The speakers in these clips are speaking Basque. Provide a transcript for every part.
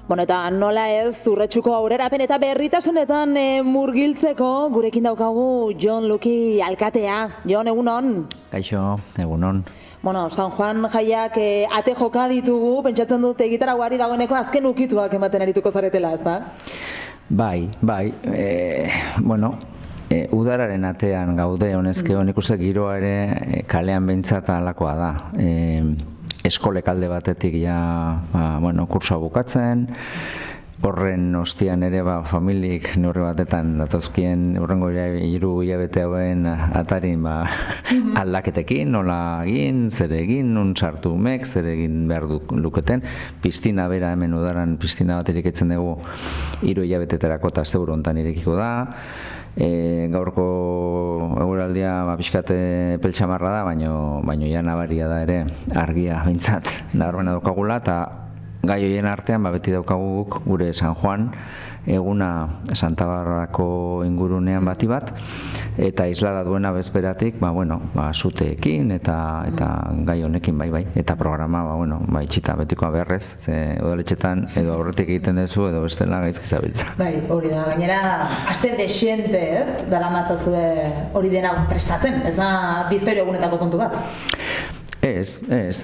Bueno, eta nola ez Urretxuko aurrerapen eta berritasunetan murgiltzeko gurekin daukagu Jon Luki alkatea. Jon, egunon? Kaixo, egunon. Bueno, San Juan jaiak ate joka ditugu, pentsatzen dut egitaragoari dagoeneko azken ukituak ematen arituko zaretela, ez da? Bai, bueno, udararen atean gaude honezke nik uste giroa ere kalean behintzat alakoa da. Eskolek alde batetik kursoa bukatzen, horren ostian ere familik neurri batetan datozkien urrengo 3 hilabete hauen atarin aldaketekin, nola egin, zer egin, nun sartu umek, zer egin behar luketen. Piztina bera hemen udaran piztina bat irekitzen dugu 3 hilabetetarako eta asteburu honetan irekiko da. Gaurko eguraldia pixkate peltsamarra da, baino ja nabaria da ere argia behintzat nabarmena daukagula, eta gai horien artean beti daukagu gure San Juan eguna Santa Barbarako ingurunean bati bat, eta islada duena bezberatik zuteekin eta gai honekin bai, eta programa itxita betikoa berrez, ze udaletxetan edo aurretik egiten duzu edo bestela gaizki zabiltza. Bai, hori da, gainera aste desiente ez, dara matzazue hori dena prestatzen, ez da bizpahiru egunetako kontu bat? Ez.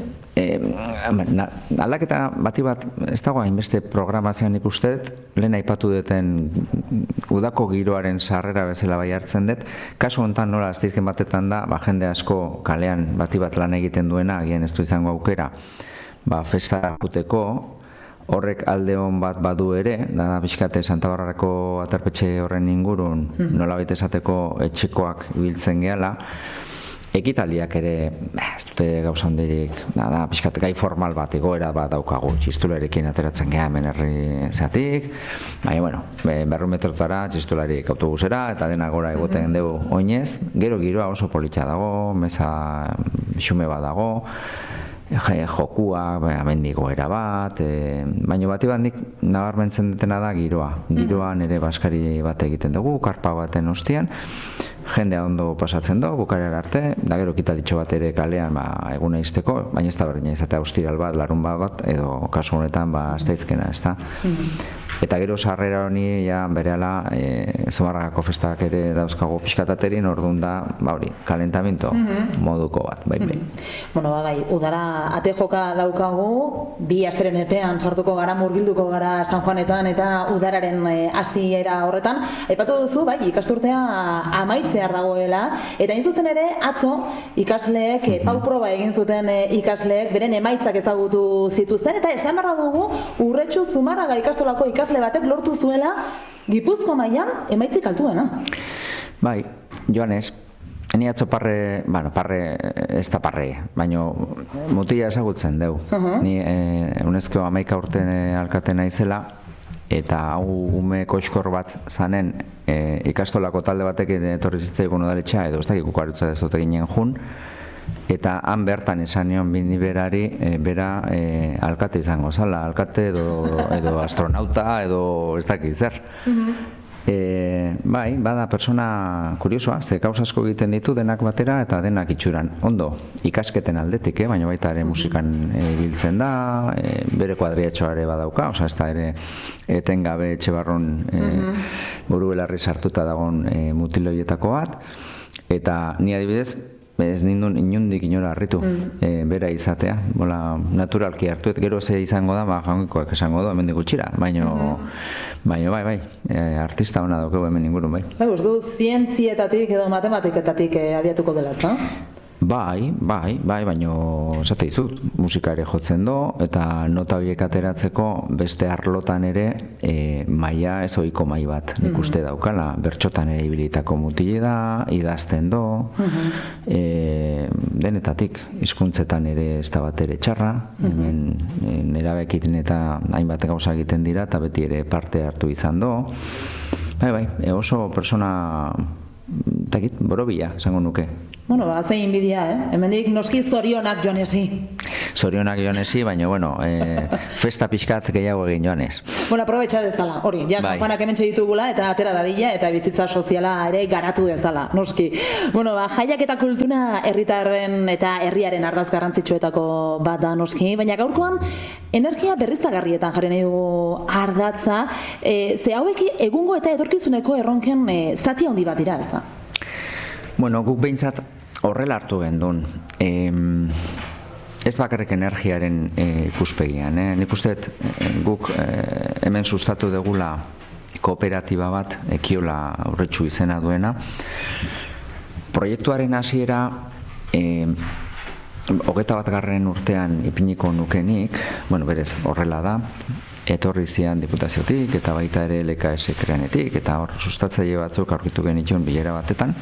Aldaketa bati bat ez dago hainbeste programazioan ikustet, lehen aipatu duten udako giroaren sarrera bezala bai hartzen dut. Kasu honetan nola azteizken batetan da, jende asko kalean bati bat lan egiten duena, agian ez du izango aukera, festa akuteko, horrek alde hon bat badu ere, da pixkate Santa Barbarako aterpetxe horren ingurun, nola baita esateko etxekoak ibiltzen gehala. Ekitaldiak ere, ez dute gauza handirik, da pixkat gai formal bat, egoera bat daukagu, txistularekin ateratzen geha hemen herri zeatik, baina, 200 metrotara txistularik autobusera, eta dena gora egoten dugu oinez, gero giroa oso politxa dago, mesa xume bat dago, jokua, mendigoera bat, baina bati bat nik nabarmentzen dutena da giroan ere baskari bat egiten dugu, karpa baten ostian, jendea ondo pasatzen du, bukaera arte, da gero kitalditxo bat ere kalean eguna izteko, baina ez da berdina izatea ostiral bat, larun bat, edo kasu honetan asteizkena, ez da. Eta gero sarrera honi berehala Zumarragako festak ere dauzkago pixkataterin, orduan da, kalentamiento moduko bat, bai. Bueno, bai, udara ate joka daukagu, 2 asteren epean sartuko gara, murgilduko gara San Juanetan eta udararen hasiera horretan. Aipatu duzu, bai, ikasturtea amaitzear dagoela, eta zuzen ere, atzo ikasleek, pauproba egin zuten ikasleek, beren emaitzak ezagutu zituzten, eta esan barra dugu, Urretxu Zumarraga ikastolako ikasle batek lortu zuela Gipuzkoa mailan emaitzik altuena. Bai, Joanes, ni atzo parre ez da parre, baina mutila ezagutzen deu. Ni unezko 11 urte alkate naizela, eta hau ume koxkor bat zanen ikastolako talde batek etorri zitzaikun udaletxea, edo ez dakik kukarutza ez dut eginen jun, eta han bertan esan nion bini berari, bera alkate izango zala, alkate edo astronauta edo ez dakit zer. Bai, bada persona kuriosoa, ze gauza asko egiten ditu denak batera eta denak itxuran. Ondo, ikasketen aldetik, baina baita ere musikan biltzen da, bere kuadriatxoa ere badauka, oza, ez da ere etengabe etxebarron buru belarri sartuta dagon mutiloietako bat, eta ni adibidez, ez nindun inundik inora harritu bera izatea, naturalki hartuet, gero ze izango da, jaunkoak esango du, hemen gutxira, baina bai, artista hona daukegu hemen ingurun, bai. Bai, uste du, zientzietatik edo matematiketatik abiatuko dela, ez da? Bai, baina esate dizut, musika ere jotzen do, eta nota horiek ateratzeko beste arlotan ere maila ez ohiko mai bat nik uste daukala, bertxotan ere ibilitako mutile da, idazten do, denetatik, hizkuntzetan ere ez da bat ere txarra, nerabekiten eta hainbat gauza egiten dira, eta beti ere parte hartu izan do. Bai, oso persona, borobila, esango nuke. Bueno, zein inbidia, Hemendik noski zorionak Joanesi. Zorionak Joanesi, baina, bueno, festa pixkat gehiago egin Joanes. Bueno, aprobetxa dezala, hori, ja, San Juanak hementxe ditugula, eta atera dadila, eta bizitza soziala ere garatu dezala, noski. Bueno, jaiak eta kultura herritarren eta herriaren ardaz garrantzitsuetako bat da, noski, baina gaurkoan energia berriztagarrietan jarri nahi dugu ardatza, ze hauek egungo eta etorkizuneko erronken zati handi bat dira, ez da? Bueno, guk behintzat horrela hartu gendun. Ez bakarrik energiaren ikuspegian. Nik uste guk hemen sustatu degula kooperatiba bat, Ekiola Aurretxu izena duena. Proiektuaren hasiera 21. urtean ipiniko nukenik, bueno, berez horrela da, etorri zian diputaziotik eta baita ere LKS kreanetik, eta hor sustatzaile batzuk aurkitu genituen bilera batetan.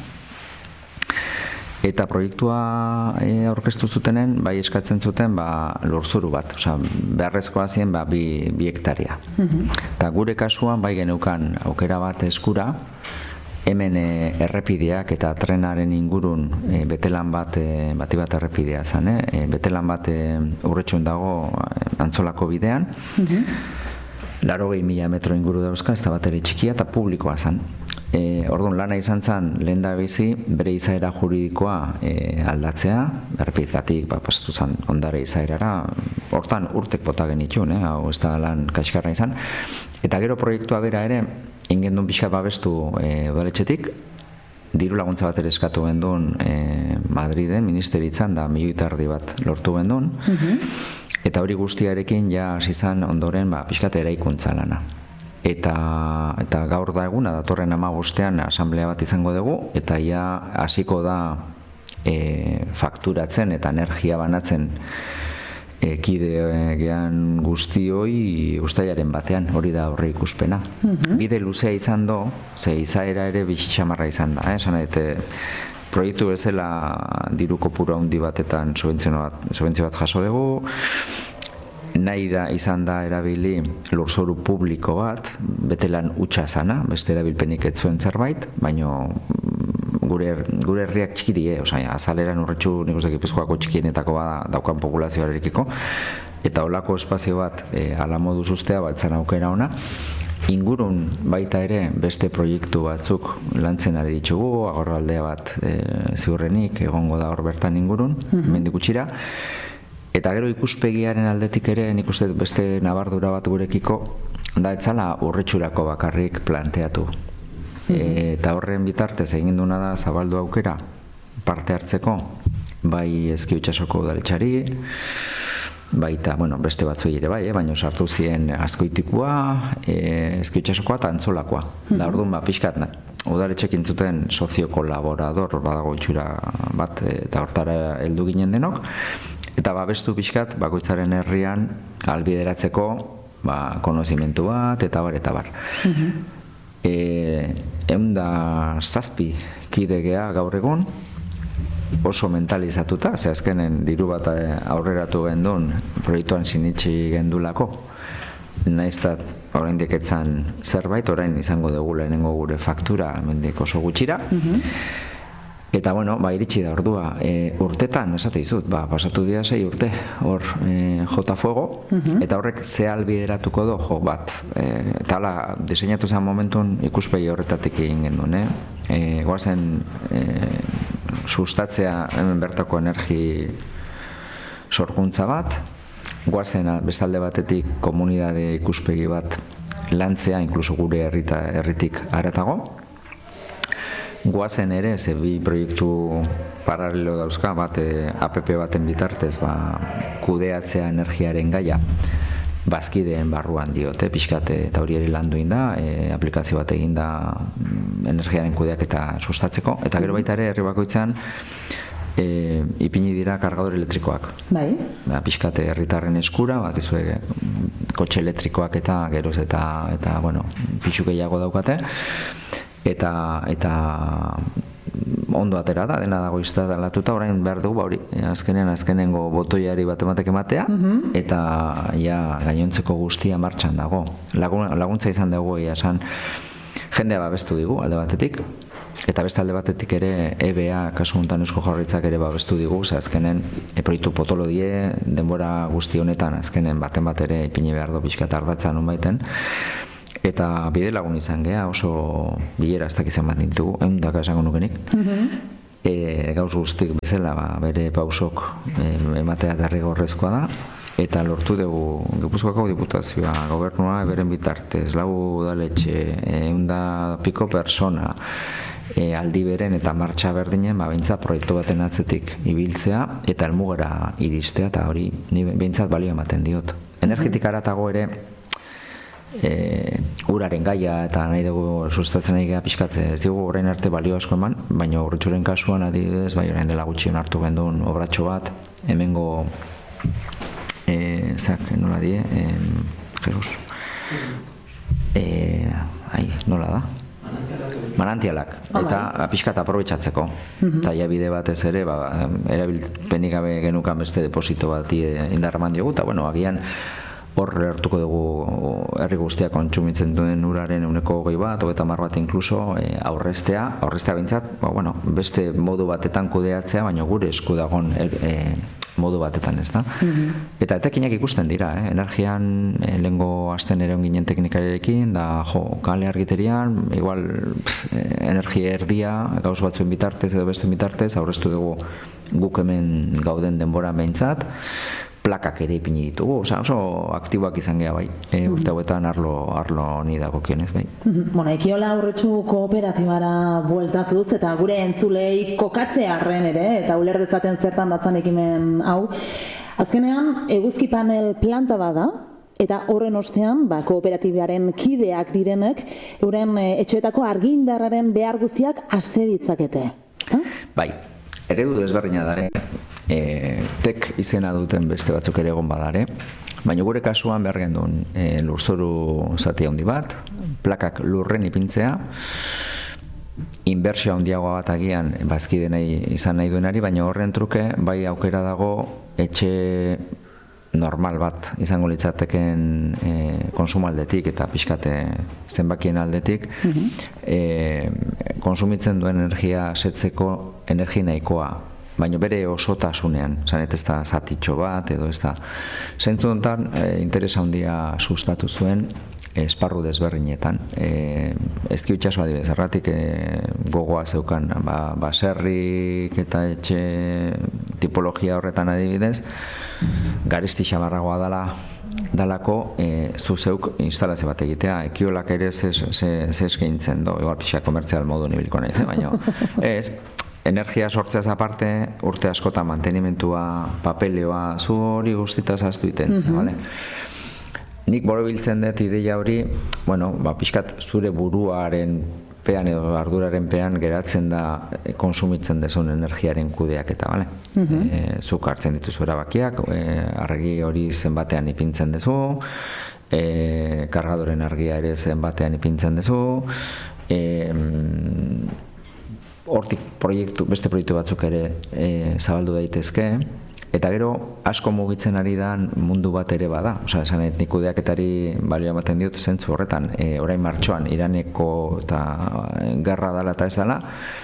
Eta proiektua aurkeztu zutenen, bai eskatzen zuten lurzuru bat, beharrezkoa zien 2 hektaria. Eta gure kasuan bai geneukan aukera bat eskura, hemen errepideak eta trenaren ingurun betelan bat, bati bat errepidea zen, betelan bat Urretxun dago Antzolako bidean, 80.000 metro inguru dauzka, ez da bat ere txikia eta publikoa zen. Orduan lana izan zen lehen da bizi bere izaera juridikoa aldatzea, errepideetatik pasatu zen ondare izaerara, hortan urtek bota genitxun, hau ez da lan kaskarra izan, eta gero proiektua bera ere ingendun pixka babestu udaletxetik, diru laguntza bat ere eskatu gendun Madriden, ministeritzan da 1,5 milioi bat lortu gendun, eta hori guztiarekin ja hasi zen ondoren pixkat eraikuntza lana. Eta gaur da eguna, datorren 15ean asamblea bat izango dugu, eta ja hasiko da fakturatzen eta energia banatzen kidegean guztioi uztailaren batean, hori da horre ikuspena. Bide luzea izan do, ze izaera ere bitxamarra izan da, esan proiektu bezala diru kopuru handi batetan subentzio bat jaso dugu, nahi da izan da erabili lurzoru publiko bat, betelan hutsa zana, beste erabilpenik ez zuen zerbait, baina gure herriak txiki die, azaleran Urretxu nik uste Gipuzkoako txikienetako daukan populazioarekiko, eta holako espazio bat ala moduz ustea batzan aukera ona. Ingurun baita ere beste proiektu batzuk lantzen ari ditugu, agorraldea bat ziurrenik egongo da hor bertan ingurun, hemendik gutxira. Eta gero ikuspegiaren aldetik ere, nik uste beste nabardura bat gurekiko, da etzala Urretxurako bakarrik planteatu. Eta horren bitartez egin duna da zabaldu aukera parte hartzeko, bai Ezkio-Itsasoko udaletxari, baita, beste batzuei ere bai, baina sartu ziren Azkoitikoa, Ezkio-Itsasokoa eta Antzolakoa. Da orduan pixkat, udaletxekin zuten sozio-kolaborador badago itxura bat, eta hortara heldu ginen denok, eta babestu pixkat bakoitzaren herrian albideratzeko konozimentu bat, eta bar. 107 kidegea gaur egun, oso mentalizatuta, ze azkenen diru bat aurreratu gendun proiektuan sinitsi gendulako, naiztat oraindik etzan zerbait, orain izango dugu lehenengo gure faktura hemendik oso gutxira. Eta iritsi da ordua, urtetan, esate dizut, pasatu dira 6 urte, hor jota fuego, eta horrek ze albideratuko do, bat. Eta hala, diseinatu zen momentun ikuspegi horretatik egin gendun, goazen sustatzea hemen bertako energi sorkuntza bat, goazen bestalde batetik komunidade ikuspegi bat lantzea, inkluso gure herritik haratago, goazen ere, ze bi proiektu paralelo dauzka, bat APP baten bitartez kudeatzea energiaren gaia, bazkideen barruan diote, pixkat, eta hori ere landu inda, aplikazio bat egin da energiaren kudeak eta sustatzeko, eta gero baita ere herri bakoitzan ipini dira kargadore elektrikoak. Bai. Pixkat herritarren eskura, kotxe elektrikoak eta geroz eta pixu gehiago daukate, eta ondo atera da, dena dago instalatuta, orain behar dugu, azkenengo botoiari bat ematea, eta gainontzeko guztia martxan dago. Laguntza izan dugu, jendea babestu digu, alde batetik, eta beste alde batetik ere EBA, kasu honetan Eusko Jaurlaritzak ere babestu digu, azkenen proiektu potolo die, denbora guzti honetan azkenen baten bat ere ipini behar du pixka ardatza non baiten, eta bide lagun izan gea, oso bilera ez dakizan bat ditugu, eundaka esango nukenik. Gauz guztik bezala bere pausok ematea derrigorrezkoa da, eta lortu dugu Gipuzkoako Diputazioa, gobernua beren bitartez, 4 udaletxe, 100 piko persona, aldi beren eta martxa berdinen behintzat proiektu baten atzetik ibiltzea eta helmugara iristea, eta hori behintzat balio ematen diot. Energetik haratago ere uraren gaia eta nahi dugu sustatzen nahi geha pixkat ez dugu orain arte balio asko eman, baina Urritxuren kasuan adibidez, bai orain dela gutxion hartu gendun obratxo bat, hemengo nola die, Jesus, nola da? Manantialak, eta pixkat aprobetxatzeko. Eta bide batez ere, erabilpenik gabe genukan beste deposito bat indarraman diogu, eta agian hor hartuko dugu herri guztia kontsumitzen duen uraren 120 bat, 30 bat inkluso aurreztea behintzat, beste modu batetan kudeatzea, baina gure esku dagoen modu batetan, ez da? Eta etekinak ikusten dira, energian lehengo asten ere onginen teknikarekin, da kale argiterian, igual energia erdia, gauz batzuen bitartez edo beste bitartez, aurreztu dugu guk hemen gauden denbora behintzat, plakak ere ipini ditugu, oso aktiboak izan geha bai, urte hauetan arlo ni dagokionez bai. Ekiola Urretxu kooperatibara bueltatuz eta gure entzulei kokatzearren ere, eta uler dezaten zertan datzan ekimen hau. Azkenean, eguzki panel planta bada, eta horren ostean, kooperatibaren kideak direnek, euren etxeetako argindarraren behar guztiak ase ditzakete. Bai, eredu desberdina dare, tek izena duten beste batzuk ere egon badare, baina gure kasuan behar gendun lurzoru zati handi bat, plakak lurren ipintzea, inbertsio handiagoa bat agian bazkide izan nahi duenari, baina horren truke bai aukera dago etxe normal bat izango litzateken konsumaldetik eta pixkate zenbakien aldetik konsumitzen duen energia setzeko energia nahikoa, baina bere osotasunean, zanet ez da zatitxo bat edo ez da. Zentzu honetan, interesa handia sustatu zuen esparru desberdinetan. Ezki utxaso adibidez, erratik gogoa zeukan baserrik eta etxe tipologia horretan adibidez, garesti xamarragoa dalako zu zeuk instalazio bat egitea, ekiolak ere ze eskaintzen do, igual pixa komertzial modu nibiliko nahi, baina ez, energia sortzeaz aparte, urte askotan mantenimentua, papeleoa, zu hori guztitaz aztu itentzen, bale? Nik borobiltzen dut ideia hori, pixkat zure buruaren pean edo arduraren pean geratzen da konsumitzen dezun energiaren kudeaketa, bale? Zuk hartzen dituzu erabakiak, argi hori zenbatean ipintzen dezu, kargadoren argia ere zenbatean ipintzen dezu, hortik beste proiektu batzuk ere zabaldu daitezke, eta gero asko mugitzen ari da mundu bat ere bada, esan nik kudeaketari balio ematen diot zentzu horretan, orain martxoan Iraneko eta gerra dela eta ez dela,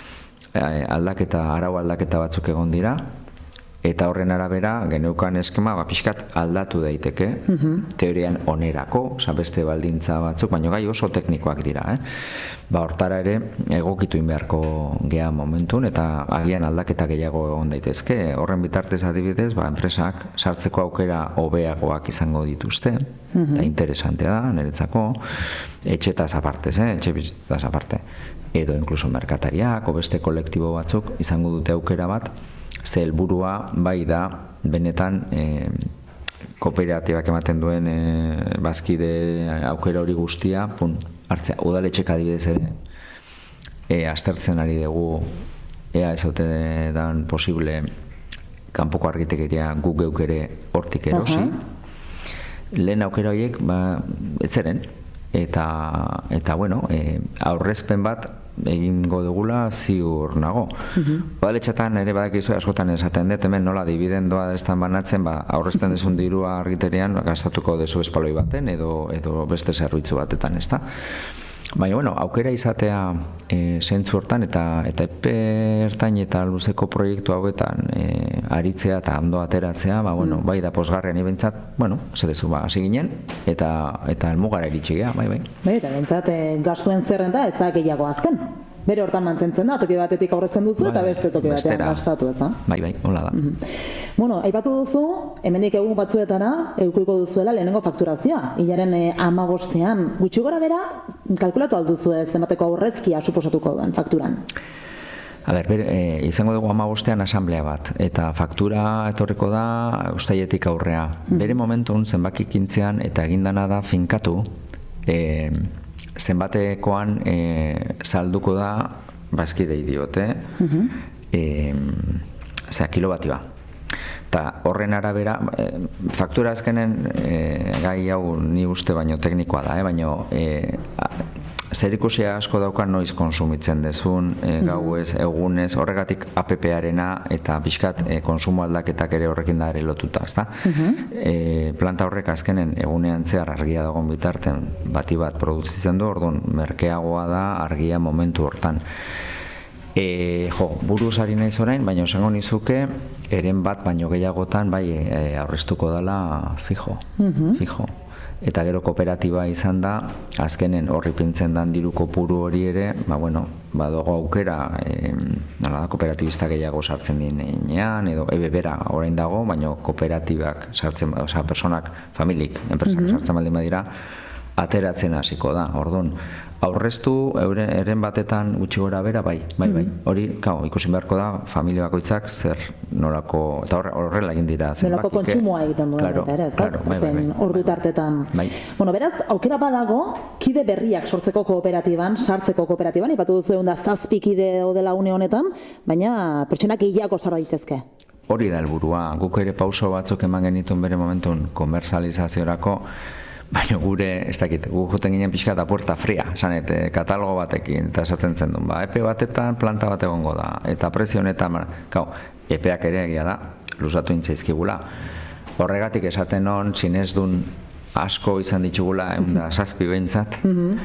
arau aldaketa batzuk egon dira, eta horren arabera geneukan eskema pixkat aldatu daiteke, teorian onerako, beste baldintza batzuk, baina gai oso teknikoak dira. Hortara ere egokitu inbeharko geha momentun, eta agian aldaketa gehiago egon daitezke. Horren bitartez adibidez, enpresak sartzeko aukera hobeagoak izango dituzte, eta interesantea da, niretzako, etxetaz apartez, etxe bizitzaz aparte, edo inkluso merkatariak, o beste kolektibo batzuk izango dute aukera bat, ze helburua bai da benetan kooperatibak ematen duen bazkide aukera hori guztia hartzea. Udaletxek adibidez ere aztertzen ari dugu ea ez haute dan posible kanpoko argitekeria guk geuk ere hortik erosi. Lehen aukera horiek ez zeren eta aurrezpen bat egingo dugula ziur nago. Udaletxetan ere badakizu askotan esaten dut, hemen nola dibidendoa destan banatzen, aurrezten dezun dirua argiterian gastatuko dezu espaloi baten edo beste zerbitzu batetan, ezta? Baina, bueno, aukera izatea zentzu hortan eta epe ertain eta luzeko proiektu hauetan aritzea eta ondo ateratzea, bueno, bai da posgarrean ibentzat, bueno, zedezu, hasi ginen, eta helmugara iritsi geha, bai. Bai, eta bentsat, gastuen zerrenda ez da gehiago azken. Bere hortan mantentzen da, toki batetik aurrezten duzu eta beste toki batean gastatu, ez da? Bai, hola da. Bueno, aipatu duzu, hemendik egun batzuetara eukiko duzuela lehenengo fakturazioa. Hilaren 15ean, gutxi gora bera, kalkulatu alduzu zenbateko aurrezkia suposatuko duen fakturan? A ber, izango dugu 15ean asamblea bat, eta faktura etorriko da ustailetik aurrea. Bere momentun zenbakikintzean eta egindana da finkatu, zenbatekoan salduko da bazkidei diote, kilobatioa. Eta horren arabera, faktura azkenen gai hau ni uste baino teknikoa da, baino zerikusia asko daukan noiz konsumitzen dezun, gauez, egunez, horregatik APP-arena eta pixkat konsumo aldaketak ere horrekin da ere lotuta, ezta? Planta horrek azkenen egunean zehar argia dagoen bitarten bati bat produzitzen du, orduan merkeagoa da argia momentu hortan. Buruz ari naiz orain, baina esango nizuke, eren bat baino gehiagotan bai aurreztuko dela fijo. Eta gero kooperatiba izan da, azkenen horri pintzen dan diru kopuru hori ere, badago aukera, kooperatibista gehiago sartzen dinean, edo bera orain dago, baina kooperatibak sartzen, personak, familik, enpresak sartzen baldin badira, ateratzen hasiko da, orduan. Aurreztu eren batetan gutxi gora bera, bai. Hori, ikusi beharko da, familia bakoitzak zer nolako, eta horrela egin dira zenbakik. Nolako kontsumoa egiten duen eta ere, ez? Ordu tartetan. Bueno, beraz, aukera badago, kide berriak sortzeko kooperatiban, sartzeko kooperatiban, ipatu duzu egun da 7 kide odela une honetan, baina pertsonak gehiago sar daitezke. Hori da helburua, guk ere pauso batzuk eman genituen bere momentun komerzializaziorako, baina gure, ez dakit, gu joten ginen pixka eta puerta fria, esanet, katalogo batekin, eta esaten zen duen, epe batetan planta bat egongo da, eta prezio honetan, epeak ere egia da, luzatu intzaizkigula. Horregatik esaten hon, sinesdun asko izan ditugula, 7 behintzat,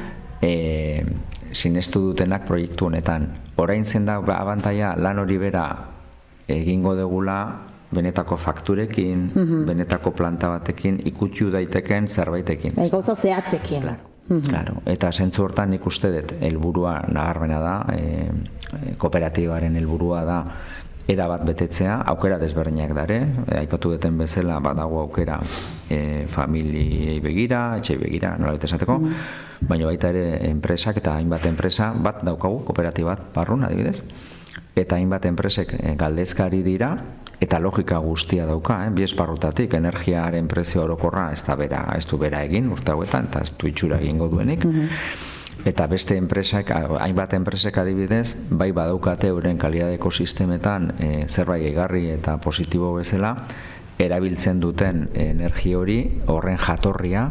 sinestu dutenak proiektu honetan. Orain zen da abantaia lan hori bera egingo degula, benetako fakturekin, benetako planta batekin, ikutxu daiteken zerbaitekin. Gauza zehatzekin. Claro. Eta zentzu hortan nik uste dut helburua nabarmena da, kooperatibaren helburua da erabat betetzea, aukera desberdinak dare, aipatu duten bezala badago aukera familiei begira, etxei begira, nola bete esateko, baina baita ere enpresak eta hainbat enpresa bat daukagu, kooperatibat barrun adibidez, eta hainbat enpresek galdezkari dira, eta logika guztia dauka, bi esparrutatik, energiaren prezio orokorra ez du bera egin urte hauetan, eta ez du itxura egingo duenik, eta beste enpresak, hainbat enpresek adibidez, bai badaukate euren kalidadeko sistemetan zerbait gehigarri eta positibo bezala, erabiltzen duten energia hori, horren jatorria,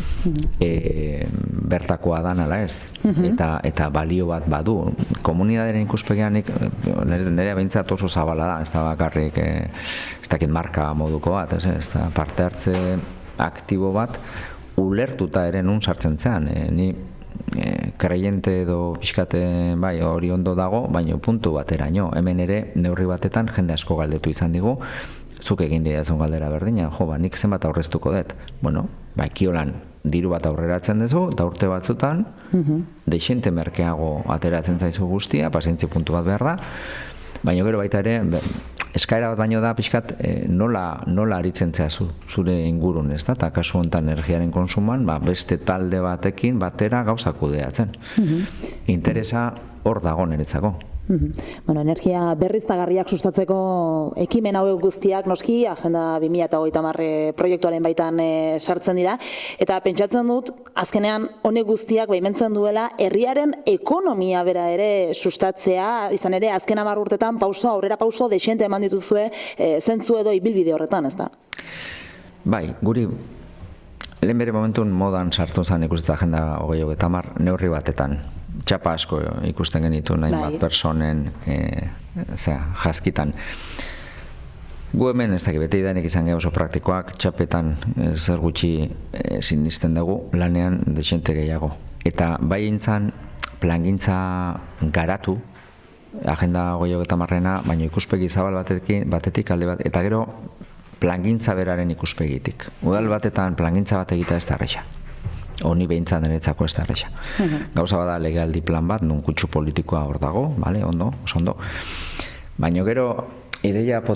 bertakoa da nala ez, eta balio bat badu. Komunitatearen ikuspegian nire behintzat oso zabala da, ez da bakarrik, ez dakit marka moduko bat, ez da parte hartze aktibo bat, ulertuta ere nun sartzen zean, ni kreiente edo pixkate bai hori ondo dago, baina puntu bateraino, hemen ere neurri batetan jende asko galdetu izan digu, zuk egin didazun galdera berdina, nik zenbat aurreztuko dut, kiolan diru bat aurreratzen duzu, eta urte batzutan, deixente merkeago ateratzen zaizu guztia, pazientzia puntu bat behar da, baina gero baita ere, eskaera bat baino da, pixkat, nola aritzen zehazu zure ingurun, ez da, eta kasu honetan energiaren konsuman, beste talde batekin batera gauzak kudeatzen. Interesa hor dago niretzako. Bueno, energia berriztagarriak sustatzeko ekimen hauek guztiak noski Agenda 2030 proiektuaren baitan sartzen dira, eta pentsatzen dut azkenean honek guztiak baimentzen duela herriaren ekonomia bera ere sustatzea, izan ere azken 10 urtetan aurrera pauso dexente eman dituzue zentzu edo ibilbide horretan, ez da? Bai, guri lehen bere momentun modan sartu zen ikusten Agenda 2030 neurri batetan. Txapa asko ikusten genitu nahi bat personen jaskitan. Gu hemen ez dakit bete idanik izan geha oso praktikoak, txapetan zer gutxi sinisten dugu lanean dexente gehiago. eta bai intzan plangintza garatu, agenda 2030, baina ikuspegi zabal batetik alde bat, eta gero plangintza beraren ikuspegitik. Udal batetan plangintza bat egita ez da erresa. Honi behintzat niretzako ez da erresa. Gauza bada legealdi plan bat, nun kutsu politikoa hor dago, ondo, oso ondo. Baina gero ideia